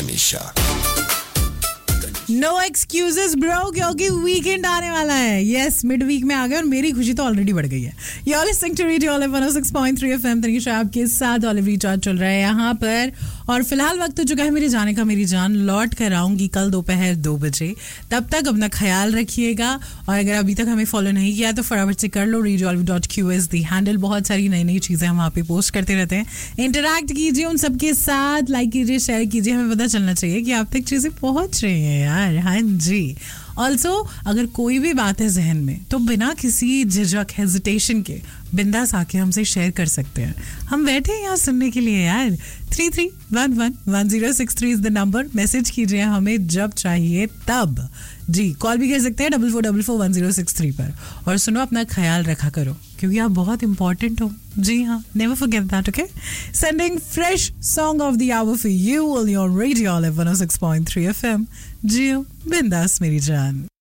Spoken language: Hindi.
तनिषा नो एक्सक्यूजेस ब्रो क्योंकि वीकेंड आने वाला है. यस मिड वीक में आ गए और मेरी खुशी तो ऑलरेडी बढ़ गई है. You are listening to radio 106.3 FM. Tanisha आपके साथ ऑलिव रिचार्ज चल रहा है यहाँ पर. और फिलहाल वक्त हो चुका है मेरे जाने का. मेरी जान लौट कर आऊंगी कल दोपहर 2 बजे. तब तक अपना ख्याल रखिएगा. और अगर अभी तक हमें फॉलो नहीं किया तो फटाफट से कर लो. radiolive.qs दी हैंडल. बहुत सारी नई नई चीजें हम वहाँ पे पोस्ट करते रहते हैं. इंटरैक्ट कीजिए उन सबके साथ. लाइक कीजिए, शेयर कीजिए. हमें पता चलना चाहिए कि आप तक चीजें पहुंच रही हैं यार. हाँ जी. ऑल्सो अगर कोई भी बात है जहन में तो बिना किसी झिझक हेजिटेशन के बिंदास आके हमसे शेयर कर सकते हैं. हम बैठे हैं यहाँ सुनने के लिए यार. 33111063 इज द नंबर. मैसेज कीजिए हमें जब चाहिए तब. जी कॉल भी कर सकते हैं 44441063 पर. और सुनो अपना ख्याल रखा करो क्योंकि आप बहुत इंपॉर्टेंट हो. जी हाँ, never forget that. Okay, sending fresh song of the hour for you on your radio 106.3 FM. जियो बिंदास मेरी जान.